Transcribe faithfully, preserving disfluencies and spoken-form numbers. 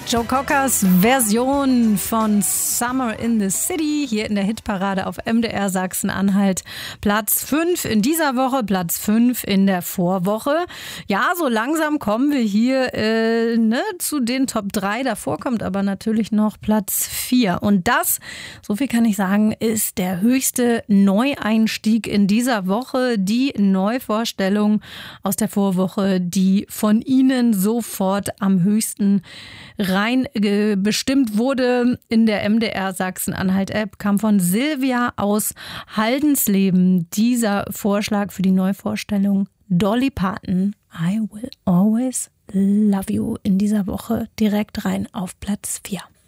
Joe Cockers Version von Summer in the City hier in der Hitparade auf M D R Sachsen-Anhalt. Platz fünf in dieser Woche, Platz fünf in der Vorwoche. Ja, so langsam kommen wir hier äh, ne, zu den Top drei. Davor kommt aber natürlich noch Platz vier. Und das, so viel kann ich sagen, ist der höchste Neueinstieg in dieser Woche. Die Neuvorstellung aus der Vorwoche, die von Ihnen sofort am höchsten rein bestimmt wurde in der M D R Sachsen-Anhalt-App, kam von Silvia aus Haldensleben. Dieser Vorschlag für die Neuvorstellung Dolly Parton, I Will Always Love You, in dieser Woche direkt rein auf Platz vier.